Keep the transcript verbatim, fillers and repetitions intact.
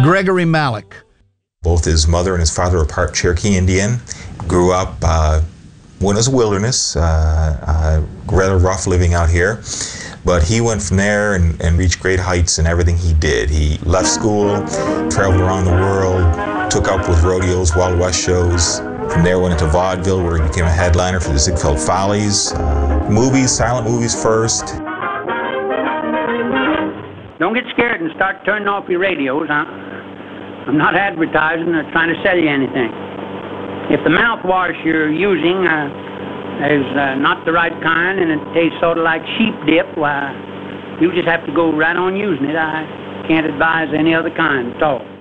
Gregory Malik. Both his mother and his father were part Cherokee Indian. Grew up uh, when it was a wilderness, uh, uh, rather rough living out here. But he went from there and, and reached great heights in everything he did. He left school, traveled around the world, took up with rodeos, Wild West shows. From there went into vaudeville, where he became a headliner for the Ziegfeld Follies. Uh, movies, silent movies first. Don't get scared and start turning off your radios. Huh? I'm not advertising or trying to sell you anything. If the mouthwash you're using uh, is uh, not the right kind and it tastes sort of like sheep dip, why, you just have to go right on using it. I can't advise any other kind at all.